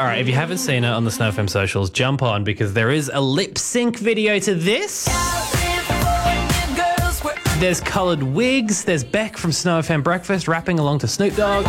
All right, if you haven't seen it on the Snow FM socials, jump on because there is a lip sync video to this. There's coloured wigs. There's Beck from Snow FM Breakfast rapping along to Snoop Dogg.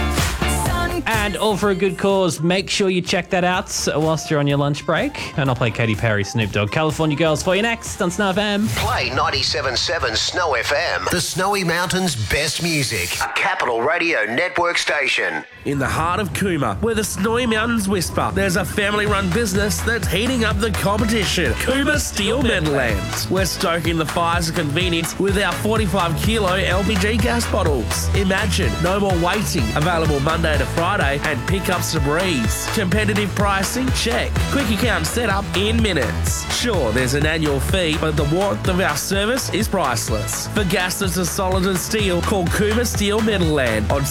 And all for a good cause. Make sure you check that out whilst you're on your lunch break. And I'll play Katy Perry, Snoop Dogg, California Girls for you next on Snow FM. Play 97.7 Snow FM, the Snowy Mountains' best music. A Capital Radio Network station. In the heart of Cooma, where the Snowy Mountains whisper, there's a family-run business that's heating up the competition. Cooma Steel Meadowlands. We're stoking the fires of convenience with our 45-kilo LPG gas bottles. Imagine, no more waiting. Available Monday to Friday and pickups to breeze. Competitive pricing? Check. Quick account setup in minutes. Sure, there's an annual fee, but the warmth of our service is priceless. For gas that's as solid as steel, call Cooma Steel Meadowland on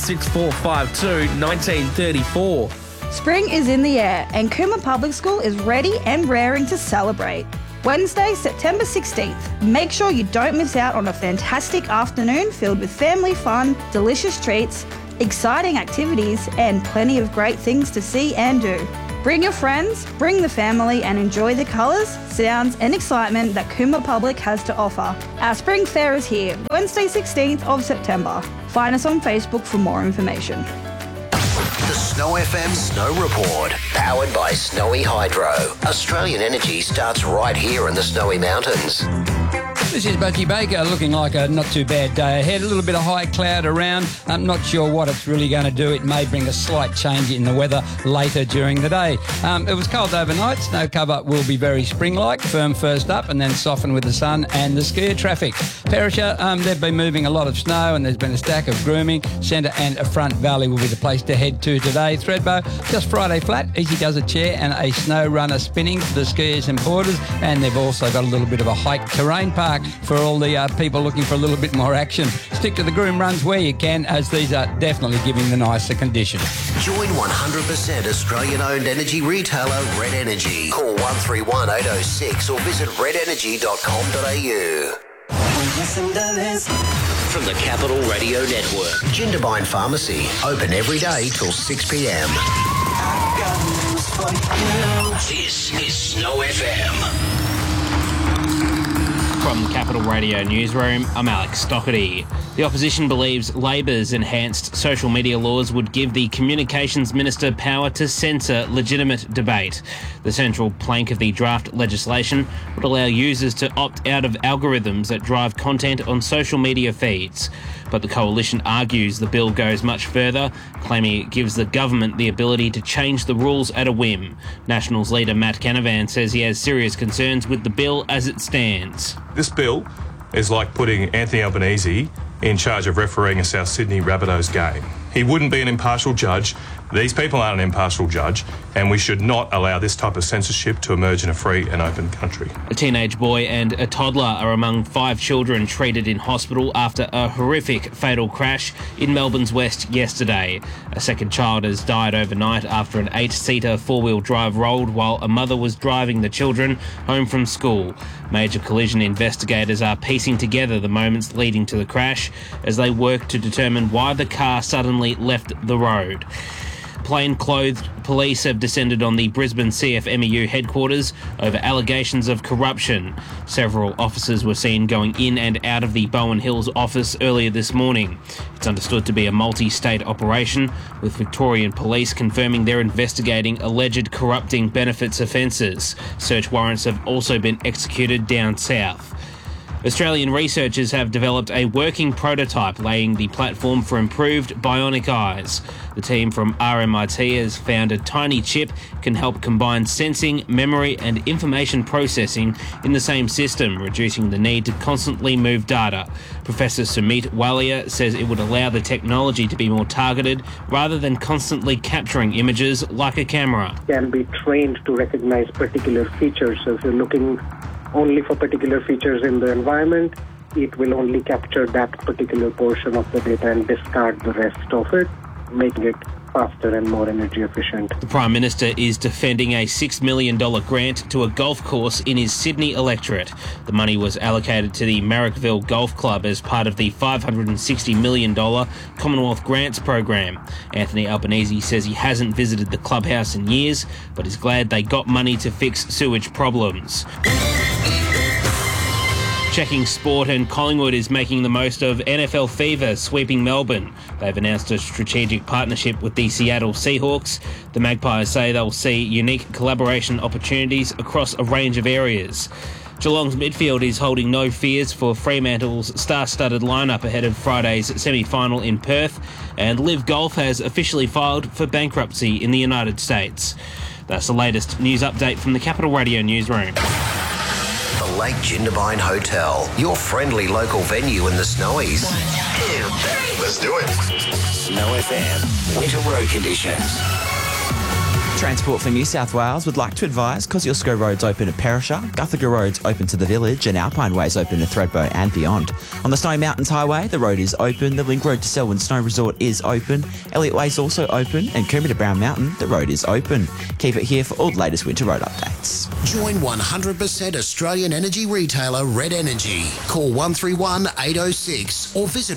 6452 1934. Spring is in the air and Cooma Public School is ready and raring to celebrate. Wednesday, September 16th. Make sure you don't miss out on a fantastic afternoon filled with family fun, delicious treats, exciting activities, and plenty of great things to see and do. Bring your friends, bring the family, and enjoy the colours, sounds, and excitement that Cooma Public has to offer. Our spring fair is here, Wednesday 16th of September. Find us on Facebook for more information. The Snow FM Snow Report, powered by Snowy Hydro. Australian energy starts right here in the Snowy Mountains. This is Budgie Baker, looking like a not too bad day ahead. A little bit of high cloud around. I'm not sure what it's really going to do. It may bring a slight change in the weather later during the day. It was cold overnight. Snow cover will be very spring-like, firm first up and then soften with the sun and the skier traffic. Perisher, they've been moving a lot of snow and there's been a stack of grooming. Centre and a Front Valley will be the place to head to today. Thredbo, just Friday flat. Easy does a chair and a snow runner spinning for the skiers and porters. And they've also got a little bit of a hike terrain park for all the people looking for a little bit more action. Stick to the groom runs where you can, as these are definitely giving the nicer conditions. Join 100% Australian-owned energy retailer Red Energy. Call 131 806 or visit redenergy.com.au. From the Capital Radio Network, Jindabyne Pharmacy, open every day till 6 p.m. This is Snow FM. From Capital Radio Newsroom, I'm Alex Stockerty. The opposition believes Labor's enhanced social media laws would give the Communications Minister power to censor legitimate debate. The central plank of the draft legislation would allow users to opt out of algorithms that drive content on social media feeds. But the coalition argues the bill goes much further, claiming it gives the government the ability to change the rules at a whim. Nationals leader Matt Canavan says he has serious concerns with the bill as it stands. This bill is like putting Anthony Albanese in charge of refereeing a South Sydney Rabbitohs game. He wouldn't be an impartial judge. These people aren't an impartial judge, and we should not allow this type of censorship to emerge in a free and open country. A teenage boy and a toddler are among 5 children treated in hospital after a horrific fatal crash in Melbourne's West yesterday. A second child has died overnight after an 8-seater four-wheel drive rolled while a mother was driving the children home from school. Major collision investigators are piecing together the moments leading to the crash as they work to determine why the car suddenly left the road. Plain-clothed police have descended on the Brisbane CFMEU headquarters over allegations of corruption. Several officers were seen going in and out of the Bowen Hills office earlier this morning. It's understood to be a multi-state operation, with Victorian police confirming they're investigating alleged corrupting benefits offences. Search warrants have also been executed down south. Australian researchers have developed a working prototype laying the platform for improved bionic eyes. The team from RMIT has found a tiny chip can help combine sensing, memory and information processing in the same system, reducing the need to constantly move data. Professor Sumit Walia says it would allow the technology to be more targeted rather than constantly capturing images like a camera. Can be trained to recognize particular features. So if you're looking only for particular features in the environment, it will only capture that particular portion of the data and discard the rest of it, making it faster and more energy efficient. The Prime Minister is defending a $6 million grant to a golf course in his Sydney electorate. The money was allocated to the Marrickville Golf Club as part of the $560 million Commonwealth Grants program. Anthony Albanese says he hasn't visited the clubhouse in years, but is glad they got money to fix sewage problems. Checking sport, and Collingwood is making the most of NFL fever sweeping Melbourne. They've announced a strategic partnership with the Seattle Seahawks. The Magpies say they'll see unique collaboration opportunities across a range of areas. Geelong's midfield is holding no fears for Fremantle's star-studded lineup ahead of Friday's semi-final in Perth, and Live Golf has officially filed for bankruptcy in the United States. That's the latest news update from the Capital Radio newsroom. The Lake Jindabyne Hotel, your friendly local venue in the Snowies. 1, 2, 3. Let's do it. Snow FM, winter road conditions. Transport for New South Wales would like to advise Kosciuszko Road's open at Perisher, Guthaga Road's open to the village, and Alpine Way's open to Thredbo and beyond. On the Snowy Mountains Highway, the road is open, the Link Road to Selwyn Snow Resort is open, Elliott Way's also open, and Coombe to Brown Mountain, the road is open. Keep it here for all the latest winter road updates. Join 100% Australian energy retailer Red Energy. Call 131 806 or visit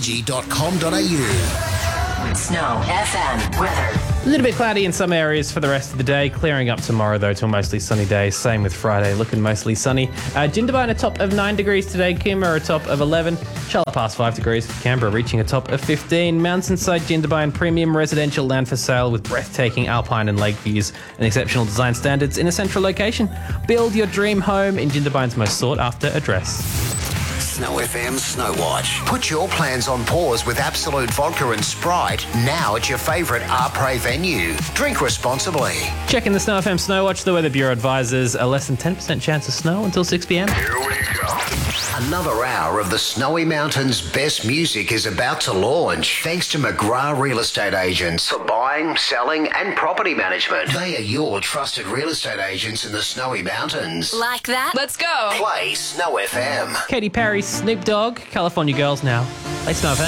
redenergy.com.au. Snow FM weather. A little bit cloudy in some areas for the rest of the day. Clearing up tomorrow, though, to a mostly sunny day. Same with Friday, looking mostly sunny. Jindabyne a top of 9 degrees today. Coombe a top of 11. Charlotte past 5 degrees. Canberra reaching a top of 15. Mountainside Jindabyne premium residential land for sale with breathtaking alpine and lake views and exceptional design standards in a central location. Build your dream home in Jindabyne's most sought-after address. Snow FM Snow Watch. Put your plans on pause with Absolute Vodka and Sprite now at your favourite Arpre venue. Drink responsibly. Checking the Snow FM Snow Watch. The Weather Bureau advises a less than 10% chance of snow until 6 p.m. Here we go. Another hour of the Snowy Mountains' best music is about to launch thanks to McGrath Real Estate Agents for buying, selling and property management. They are your trusted real estate agents in the Snowy Mountains. Like that? Let's go. Play Snow FM. Katy Perry, Snoop Dogg, California Girls now. Play Snow FM.